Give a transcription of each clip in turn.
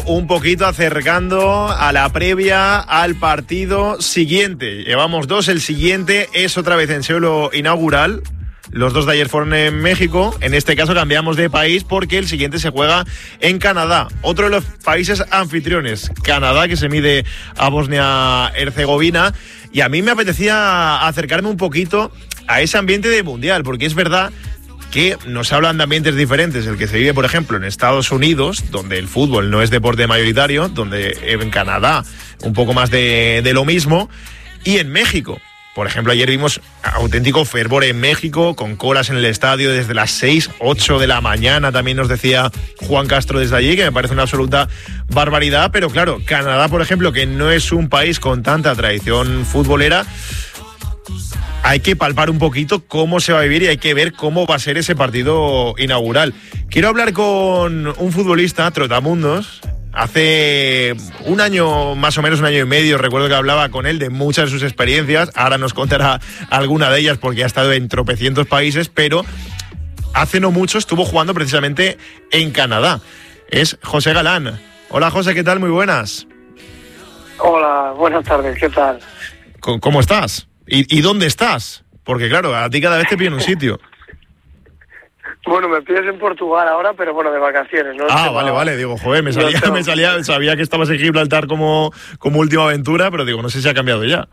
un poquito acercando a la previa al partido siguiente. Llevamos dos, el siguiente es otra vez en suelo inaugural. Los dos de ayer fueron en México. En este caso cambiamos de país porque el siguiente se juega en Canadá. Otro de los países anfitriones, Canadá, que se mide a Bosnia-Herzegovina. Y a mí me apetecía acercarme un poquito a ese ambiente de mundial, porque es verdad que nos hablan de ambientes diferentes. El que se vive, por ejemplo, en Estados Unidos, donde el fútbol no es deporte mayoritario, donde en Canadá un poco más de lo mismo, y en México. Por ejemplo, ayer vimos auténtico fervor en México, con colas en el estadio desde las 6, 8 de la mañana, también nos decía Juan Castro desde allí, que me parece una absoluta barbaridad. Pero claro, Canadá, por ejemplo, que no es un país con tanta tradición futbolera, hay que palpar un poquito cómo se va a vivir y hay que ver cómo va a ser ese partido inaugural. Quiero hablar con un futbolista, Trotamundos. Hace un año, más o menos un año y medio, recuerdo que hablaba con él de muchas de sus experiencias. Ahora nos contará alguna de ellas porque ha estado en tropecientos países, pero hace no mucho estuvo jugando precisamente en Canadá. Es José Galán. Hola José, ¿qué tal? Muy buenas. Hola, buenas tardes, ¿qué tal? ¿Cómo estás? ¿Y dónde estás? Porque claro, a ti cada vez te piden un sitio. Bueno, me pides en Portugal ahora, pero bueno, de vacaciones, ¿no? Vale, digo, joder, sabía que estabas en Gibraltar como última aventura, pero digo, no sé si ha cambiado ya.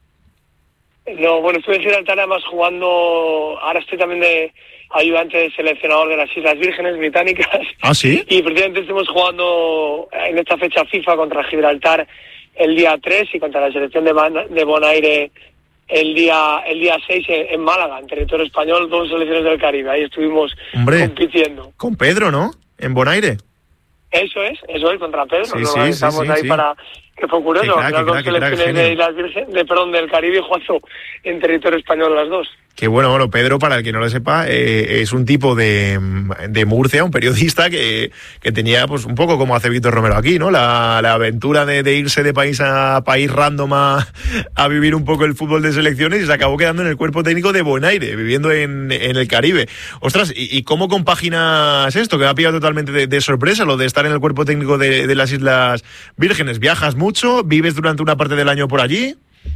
No, bueno, estuve en Gibraltar además jugando, ahora estoy también de ayudante de seleccionador de las Islas Vírgenes Británicas. ¿Ah, sí? Y precisamente estuvimos jugando en esta fecha FIFA contra Gibraltar el día 3 y contra la selección de Bonaire el día 6 en Málaga, en territorio español, dos selecciones del Caribe. Ahí estuvimos compitiendo. Con Pedro, ¿no? En Bonaire. Eso es, contra Pedro. Sí, estamos ahí para... Que fue curioso, las dos selecciones de Islas Vírgenes, del Caribe, jugando en territorio español las dos. Qué bueno, Pedro, para el que no lo sepa, es un tipo de Murcia, un periodista que tenía pues un poco como hace Víctor Romero aquí, ¿no? La aventura de irse de país a país random a vivir un poco el fútbol de selecciones y se acabó quedando en el cuerpo técnico de Bonaire, viviendo en el Caribe. Ostras, ¿y cómo compaginas esto? Que me ha pillado totalmente de sorpresa, lo de estar en el cuerpo técnico de las Islas Vírgenes. ¿Viajas mucho? ¿Vives durante una parte del año por allí?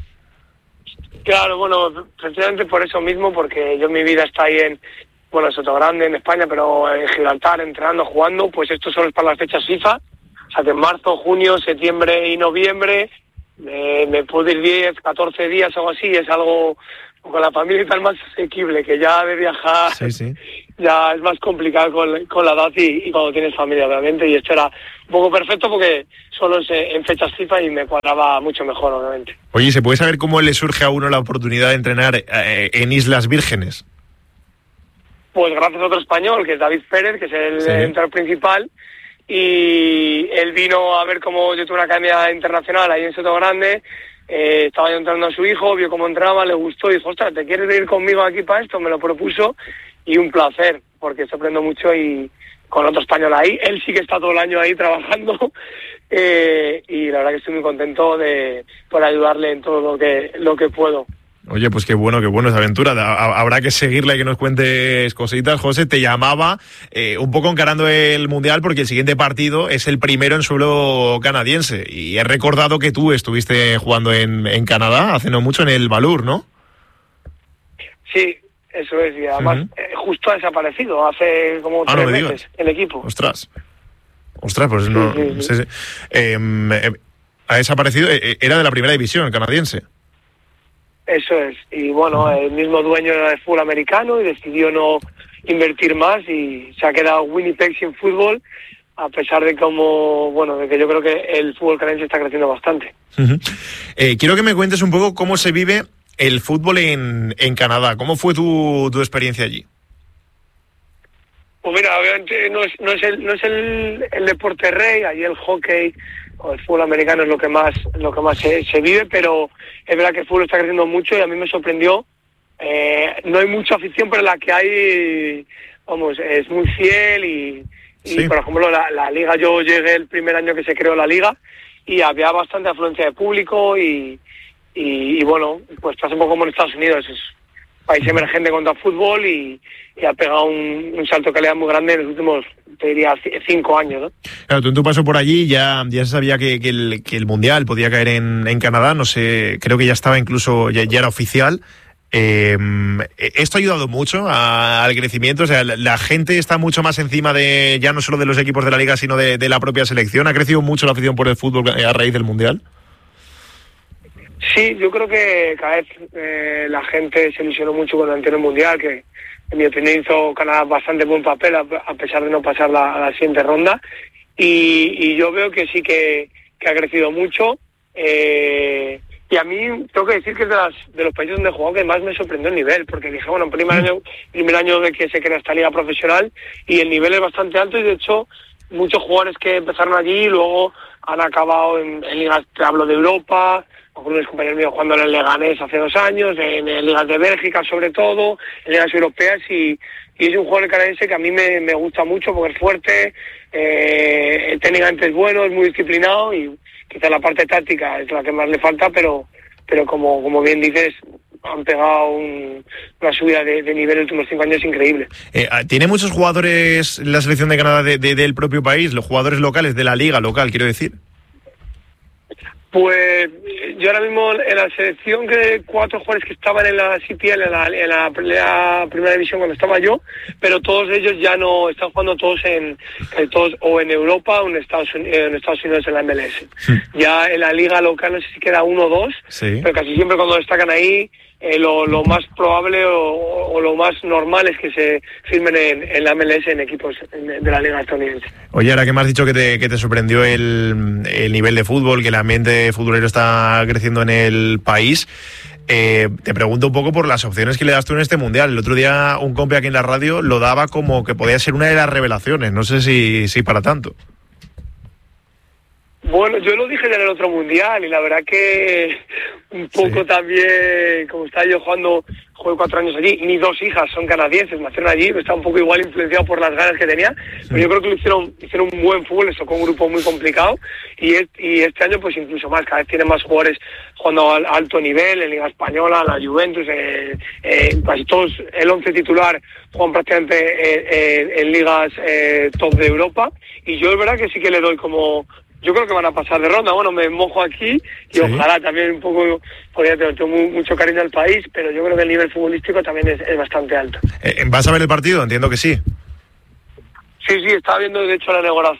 Claro, bueno, precisamente por eso mismo, porque yo mi vida está ahí en Sotogrande, en España, pero en Gibraltar, entrenando, jugando, pues esto solo es para las fechas FIFA, o sea que en marzo, junio, septiembre y noviembre me puedo ir 10, 14 días o algo así, es algo con la familia y tal más asequible, que ya de viajar ya es más complicado con la edad y cuando tienes familia, obviamente, y esto era un poco perfecto porque solo es en fechas FIFA y me cuadraba mucho mejor, obviamente. Oye, ¿se puede saber cómo le surge a uno la oportunidad de entrenar en Islas Vírgenes? Pues gracias a otro español, que es David Pérez, que es el entrenador principal, y él vino a ver cómo yo tuve una academia internacional ahí en Sotogrande. Estaba yo entrenando a su hijo, vio cómo entraba, le gustó y dijo, ostras, ¿te quieres venir conmigo aquí para esto? Me lo propuso y un placer, porque se aprende mucho y con otro español ahí. Él sí que está todo el año ahí trabajando y la verdad que estoy muy contento por ayudarle en todo lo que puedo. Oye, pues qué bueno esa aventura. Habrá que seguirla y que nos cuentes cositas. José, te llamaba un poco encarando el Mundial porque el siguiente partido es el primero en suelo canadiense. Y he recordado que tú estuviste jugando en Canadá hace no mucho en el Valur, ¿no? Sí, eso es. Y además justo ha desaparecido hace como 3 meses el equipo. Ostras, pues no... Sí. Ha desaparecido. Era de la primera división canadiense. Eso es, y bueno, el mismo dueño era de fútbol americano y decidió no invertir más y se ha quedado Winnipeg sin fútbol, a pesar de de que yo creo que el fútbol canadiense está creciendo bastante. Quiero que me cuentes un poco cómo se vive el fútbol en Canadá. ¿Cómo fue tu experiencia allí? Pues mira, obviamente no es el deporte rey, allí el hockey o el fútbol americano es lo que más se vive, pero es verdad que el fútbol está creciendo mucho y a mí me sorprendió. No hay mucha afición, pero la que hay, es muy fiel y por ejemplo la liga, yo llegué el primer año que se creó la liga y había bastante afluencia de público y bueno, pues pasa un poco como en Estados Unidos, país emergente contra fútbol y ha pegado un salto de calidad muy grande en los últimos, te diría, 5 años, ¿no? Claro, tú en tu paso por allí ya se sabía que el Mundial podía caer en Canadá, no sé, creo que ya estaba incluso, ya era oficial. Esto ha ayudado mucho al crecimiento, o sea, la gente está mucho más encima de ya no solo de los equipos de la liga, sino de la propia selección. ¿Ha crecido mucho la afición por el fútbol a raíz del Mundial? Sí, yo creo que cada vez la gente se ilusionó mucho con el anterior Mundial, que en mi opinión hizo Canadá bastante buen papel a pesar de no pasar a la siguiente ronda, y yo veo que sí que ha crecido mucho, y a mí tengo que decir que es de los países donde he jugado que más me sorprendió el nivel, porque dije, bueno, primer año de que se crea esta liga profesional y el nivel es bastante alto, y de hecho muchos jugadores que empezaron allí luego han acabado en ligas, te hablo de Europa, algunos compañeros míos jugando en el Leganés hace 2 años, en ligas de Bélgica sobre todo, en ligas europeas, y es un jugador canadiense que a mí me gusta mucho porque es fuerte, técnicamente es bueno, es muy disciplinado, y quizá la parte táctica es la que más le falta, pero como bien dices, han pegado una subida de nivel en los últimos 5 años increíble. ¿Tiene muchos jugadores la selección de Canadá del propio país, los jugadores locales, de la liga local, quiero decir? Pues yo ahora mismo en la selección, que 4 jugadores que estaban en la CPL, en la primera división cuando estaba yo, pero todos ellos ya no están jugando, todos o en Europa o en Estados Unidos en la MLS. Ya en la liga local no sé si queda 1 o 2, sí, pero casi siempre cuando destacan ahí, lo más probable o lo más normal es que se firmen en la MLS en equipos de la liga estadounidense. Oye, ahora que me has dicho que te sorprendió el nivel de fútbol, que el ambiente futbolero está creciendo en el país, te pregunto un poco por las opciones que le das tú en este Mundial. El otro día un compi aquí en la radio lo daba como que podía ser una de las revelaciones, no sé si para tanto. Bueno, yo lo dije en el otro Mundial y la verdad que un poco también, como estaba yo jugué 4 años allí, mis 2 hijas son canadienses, nacieron allí, estaba un poco igual influenciado por las ganas que tenía, pero yo creo que hicieron un buen fútbol, les tocó un grupo muy complicado, y este año pues incluso más, cada vez tienen más jugadores jugando a alto nivel, en Liga Española, la Juventus, casi todos, el 11 titular juegan prácticamente en ligas top de Europa, y yo es verdad que sí que le doy como... Yo creo que van a pasar de ronda. Bueno, me mojo aquí y sí, ojalá también un poco, porque tengo mucho cariño al país, pero yo creo que el nivel futbolístico también es bastante alto. ¿Vas a ver el partido? Entiendo que sí. Sí, estaba viendo de hecho la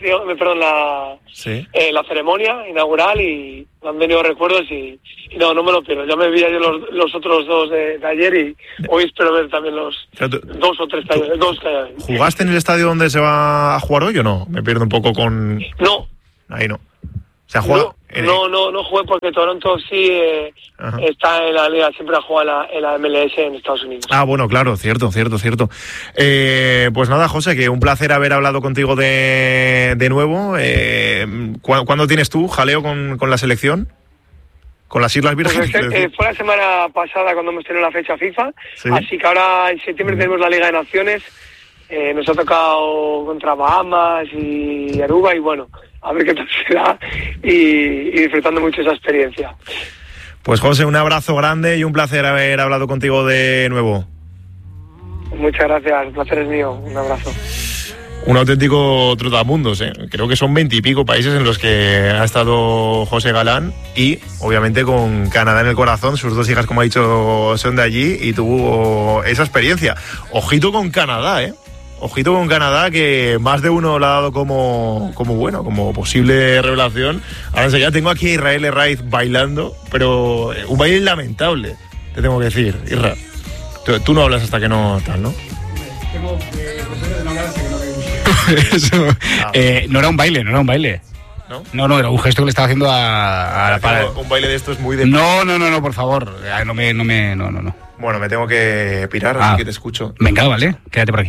ceremonia inaugural y me han venido recuerdos y no me lo pierdo. Ya me vi ayer los otros 2 de ayer y hoy espero ver también los 2 o 3 que hay. ¿Jugaste en el estadio donde se va a jugar hoy o no? Me pierdo un poco con... No. Ahí no. ¿Se ha jugado? No jugué porque Toronto sí está en la liga, siempre ha jugado en la MLS en Estados Unidos. Ah, bueno, claro, cierto. Pues nada, José, que un placer haber hablado contigo de nuevo. ¿Cuándo tienes tú jaleo con la selección? ¿Con las Islas Vírgenes? Pues fue la semana pasada cuando hemos tenido la fecha FIFA, ¿sí? Así que ahora en septiembre tenemos la Liga de Naciones. Nos ha tocado contra Bahamas y Aruba y bueno, a ver qué tal será y disfrutando mucho esa experiencia. Pues José, un abrazo grande y un placer haber hablado contigo de nuevo. Muchas gracias, el placer es mío, un abrazo. Un auténtico trotamundos, ¿eh? Creo que son 20 y pico países en los que ha estado José Galán y obviamente con Canadá en el corazón. Sus 2 hijas, como ha dicho, son de allí y tuvo esa experiencia. Ojito con Canadá, ¿eh? Ojito con Canadá, que más de uno lo ha dado como posible revelación. Ahora enseguida tengo aquí a Israel Herraiz bailando, pero un baile lamentable, te tengo que decir, Isra. Tú no hablas hasta que no tal, ¿no? Tengo no hablar hasta que no me guste. No era un baile. No, era un gesto que le estaba haciendo a la pared. Un baile de esto es muy de... No, por favor. No. Bueno, me tengo que pirar, así que te escucho. Venga, vale, quédate por aquí.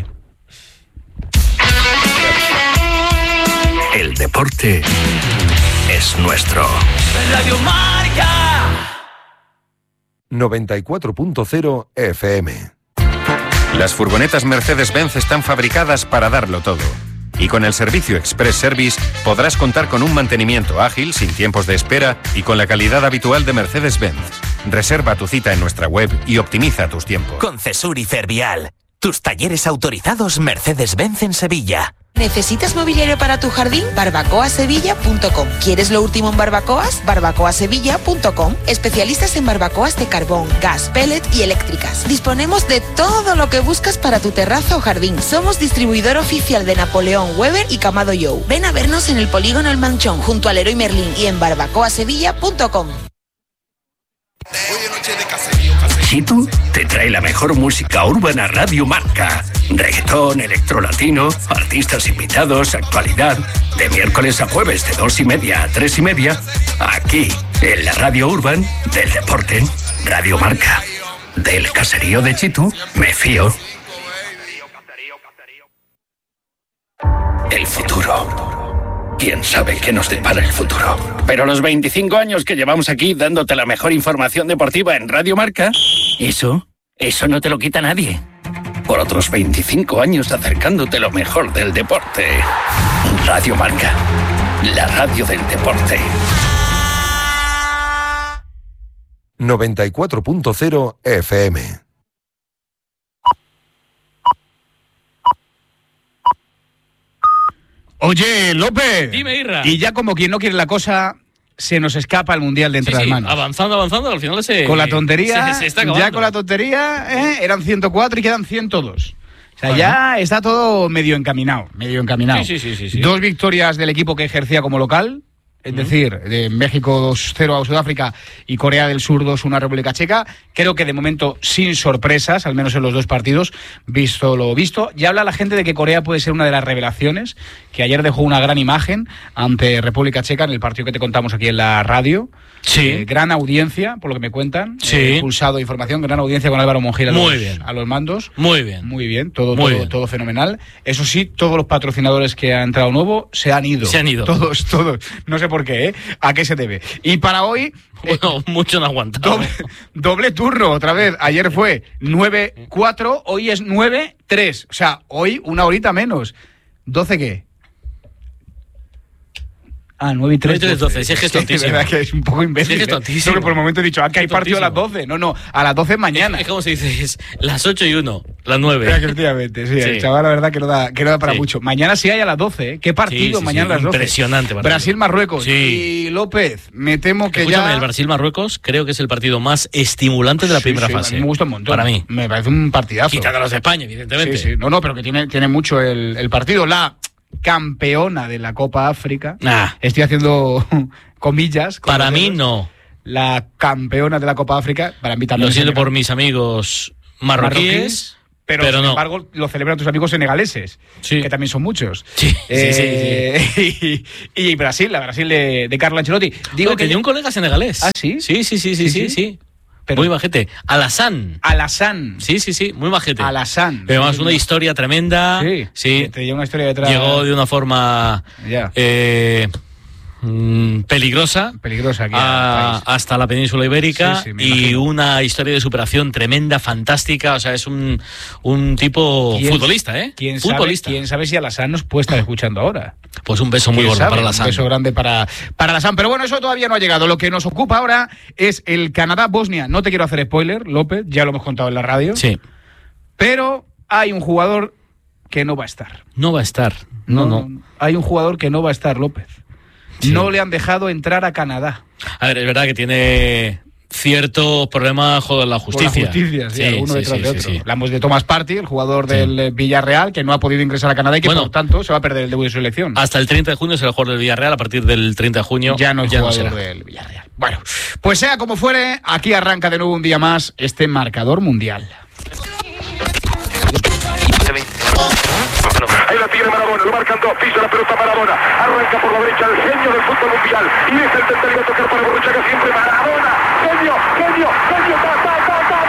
El deporte es nuestro. Radio Marca 94.0 FM. Las furgonetas Mercedes-Benz están fabricadas para darlo todo. Y con el servicio Express Service podrás contar con un mantenimiento ágil, sin tiempos de espera y con la calidad habitual de Mercedes-Benz. Reserva tu cita en nuestra web y optimiza tus tiempos. Con Cesur y Fervial, tus talleres autorizados Mercedes-Benz en Sevilla. ¿Necesitas mobiliario para tu jardín? barbacoasevilla.com. ¿Quieres lo último en barbacoas? barbacoasevilla.com. Especialistas en barbacoas de carbón, gas, pellet y eléctricas. Disponemos de todo lo que buscas para tu terraza o jardín. Somos distribuidor oficial de Napoleón, Weber y Camado Joe. Ven a vernos en el polígono El Manchón, junto al Leroy Merlin, y en barbacoasevilla.com. Chitu te trae la mejor música urbana Radio Marca. Reggaetón, electrolatino, artistas invitados, actualidad. De miércoles a jueves de 2:30 a 3:30. Aquí, en la Radio Urban del Deporte. Radio Marca. Del caserío de Chitu, me fío. El futuro. ¿Quién sabe qué nos depara el futuro? Pero los 25 años que llevamos aquí dándote la mejor información deportiva en Radio Marca, eso no te lo quita nadie. Por otros 25 años acercándote lo mejor del deporte. Radio Marca, la radio del deporte. 94.0 FM. Oye, López. Dime, Irra. Y ya como quien no quiere la cosa, se nos escapa el Mundial de entre las manos. Avanzando, al final con la tontería, se está acabando. Ya con la tontería, eran 104 y quedan 102. O sea, ya está todo medio encaminado. Sí. 2 victorias del equipo que ejercía como local. Es decir, de México 2-0 a Sudáfrica y Corea del Sur 2-1 a República Checa. Creo que de momento sin sorpresas, al menos en los 2 partidos, visto lo visto. Ya habla la gente de que Corea puede ser una de las revelaciones, que ayer dejó una gran imagen ante República Checa en el partido que te contamos aquí en la radio. Sí. Gran audiencia, por lo que me cuentan. Sí. Pulsado información, gran audiencia con Álvaro Monjil a los mandos. Muy bien. Muy bien, todo fenomenal. Eso sí, todos los patrocinadores que han entrado nuevo se han ido. Todos. No sé por qué, ¿A qué se debe? Y para hoy... Bueno, mucho no aguantado. Doble turno, otra vez. Ayer fue 9-4, hoy es 9-3. O sea, hoy una horita menos. ¿12 qué? 9 y 3. 12, sí, es que es tontísimo. Es verdad que es un poco imbécil. Sí, es tontísimo. Por el momento he dicho, que hay partido a las 12. No, a las 12 mañana. Es como se dice, es las 8 y 1, las 9. Efectivamente, sí. El chaval, la verdad, que no da para mucho. Mañana sí hay a las 12, ¿eh? ¿Qué partido mañana a las 12? Impresionante partido. Brasil-Marruecos. Sí. Y López, me temo que Escúchame, el Brasil-Marruecos creo que es el partido más estimulante de la primera fase. Me gusta un montón. Para mí. Me parece un partidazo. Quitando a los de España, evidentemente. Sí. No, pero que tiene mucho el partido. La campeona de la Copa África. Estoy haciendo comillas. Para mí no. La campeona de la Copa África, para mí también. Lo siento por mis amigos marroquíes. Pero sin embargo, lo celebran tus amigos senegaleses, que también son muchos. Sí. Y Brasil, la Brasil de Carlo Ancelotti. Digo que tenía un colega senegalés. ¿Ah, sí? Sí. Pero muy majete. Alassane. Sí, muy majete. Alassane. Pero además una historia tremenda. Sí. Te lleva una historia detrás. Llegó de una forma peligrosa hasta la península ibérica y una historia de superación tremenda, fantástica. O sea, es un tipo futbolista, ¿eh? ¿Quién sabe si Alassane nos puede estar escuchando ahora? Pues un beso muy gordo para Alassane. Un beso grande para Alassane. Pero bueno, eso todavía no ha llegado. Lo que nos ocupa ahora es el Canadá-Bosnia. No te quiero hacer spoiler, López, ya lo hemos contado en la radio. Sí. Pero hay un jugador que no va a estar. No va a estar. No. Hay un jugador que no va a estar, López. Sí. No le han dejado entrar a Canadá. A ver, es verdad que tiene ciertos problemas con la justicia. Uno detrás de otro. Hablamos de Thomas Partey, el jugador del Villarreal, que no ha podido ingresar a Canadá y que por tanto se va a perder el debut de su selección. Hasta el 30 de junio será el jugador del Villarreal, a partir del 30 de junio ya no es jugador del Villarreal. Bueno, pues sea como fuere, aquí arranca de nuevo un día más este marcador mundial. Ahí la tiene Maradona, lo marcan dos, pisa la pelota Maradona, arranca por la derecha el genio del fútbol mundial, y es el tercero a tocar para Borruchaga siempre Maradona, genio,